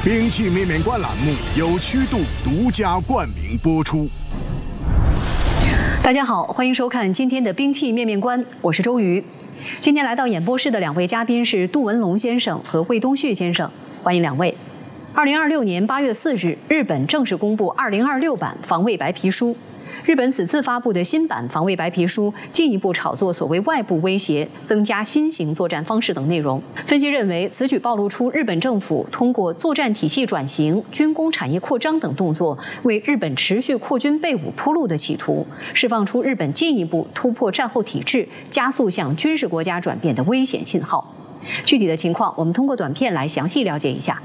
兵器面面观栏目由曲度独家冠名播出。 大家好，欢迎收看今天的兵器面面观，我是周瑜。今天来到演播室的两位嘉宾是杜文龙先生和魏东旭先生，欢迎两位。2026年8月4日，日本正式公布2026版防卫白皮书。日本此次发布的新版防卫白皮书进一步炒作所谓外部威胁、增加新型作战方式等内容。分析认为，此举暴露出日本政府通过作战体系转型、军工产业扩张等动作，为日本持续扩军备武铺路的企图，释放出日本进一步突破战后体制、加速向军事国家转变的危险信号。具体的情况，我们通过短片来详细了解一下。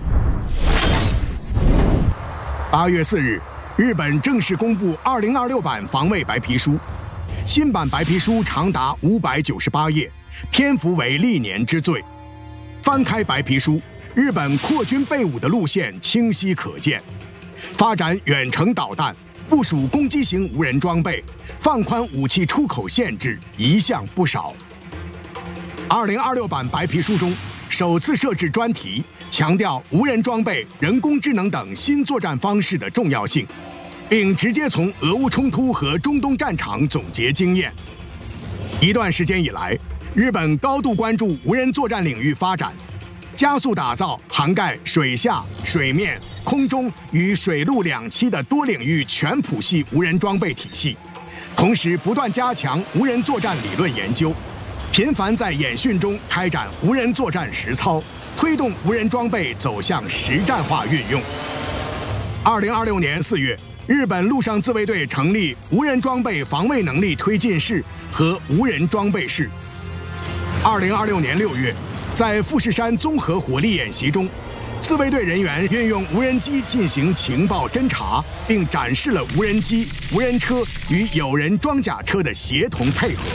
8月4日。日本正式公布2026版防卫白皮书，新版白皮书长达598页，篇幅为历年之最。翻开白皮书，日本扩军备武的路线清晰可见，发展远程导弹，部署攻击型无人装备，放宽武器出口限制，一项不少。2026版白皮书中首次设置专题，强调无人装备、人工智能等新作战方式的重要性，并直接从俄乌冲突和中东战场总结经验。一段时间以来，日本高度关注无人作战领域发展，加速打造涵盖水下、水面、空中与水陆两栖的多领域全谱系无人装备体系，同时不断加强无人作战理论研究，频繁在演训中开展无人作战实操，推动无人装备走向实战化运用。2026年4月，日本陆上自卫队成立无人装备防卫能力推进室和无人装备室。2026年6月，在富士山综合火力演习中，自卫队人员运用无人机进行情报侦察，并展示了无人机、无人车与有人装甲车的协同配合。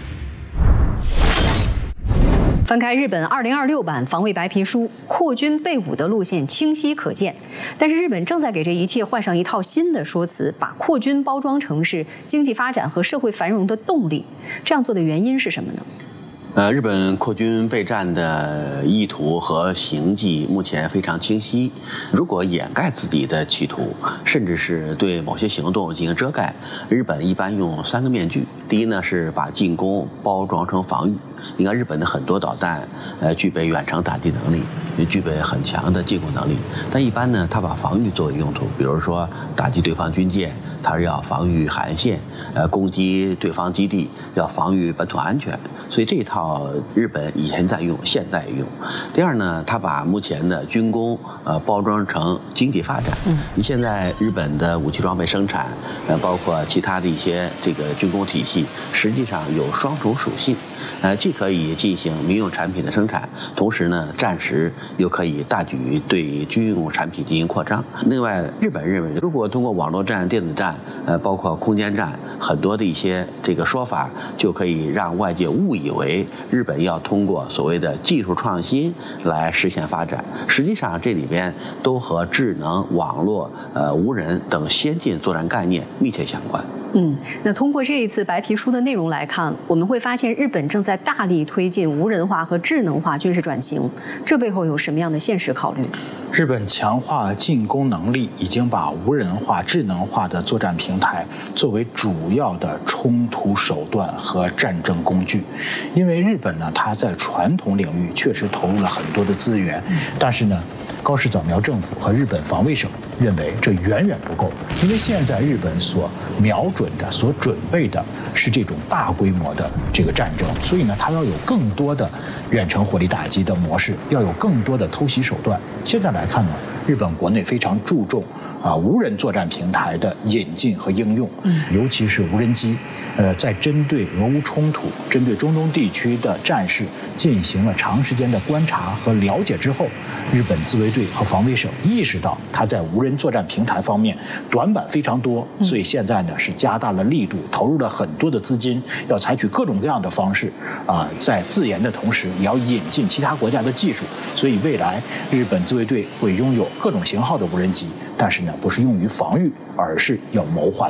翻开日本2026版防卫白皮书，扩军备武的路线清晰可见。但是日本正在给这一切换上一套新的说辞，把扩军包装成是经济发展和社会繁荣的动力。这样做的原因是什么呢？ 日本扩军备战的意图和行迹目前非常清晰。如果掩盖自己的企图，甚至是对某些行动进行遮盖，日本一般用3个面具。第一呢，是把进攻包装成防御。你看日本的很多导弹，具备远程打击能力，也具备很强的进攻能力。但一般呢，它把防御作为用途，比如说打击对方军舰，它是要防御海岸线；攻击对方基地要防御本土安全。所以这一套日本以前在用，现在也用。第二呢，它把目前的军工包装成经济发展。你现在日本的武器装备生产，包括其他的一些这个军工体系，实际上有双重属性。既可以进行民用产品的生产，同时呢，战时又可以大举对军用产品进行扩张。另外，日本认为，如果通过网络战、电子战，包括空间战，很多的一些这个说法，就可以让外界误以为日本要通过所谓的技术创新来实现发展。实际上，这里边都和智能、网络、无人等先进作战概念密切相关。 那通过这一次白皮书的内容来看，我们会发现日本正在大力推进无人化和智能化军事转型，这背后有什么样的现实考虑？ 日本强化进攻能力，已经把无人化、智能化的作战平台作为主要的冲突手段和战争工具。因为日本呢，它在传统领域确实投入了很多的资源，但是呢，高市早苗政府和日本防卫省认为这远远不够，因为现在日本所瞄准的、所准备的是这种大规模的这个战争，所以呢，它要有更多的远程火力打击的模式，要有更多的偷袭手段。现在来看呢，日本国内非常注重无人作战平台的引进和应用，尤其是无人机，在针对俄乌冲突、针对中东地区的战事进行了长时间的观察和了解之后，日本自卫队和防卫省意识到它在无人作战平台方面短板非常多，所以现在呢是加大了力度，投入了很多的资金，要采取各种各样的方式在自研的同时，也要引进其他国家的技术。所以未来日本自卫队会拥有各种型号的无人机，但是呢，不是用于防御，而是要谋划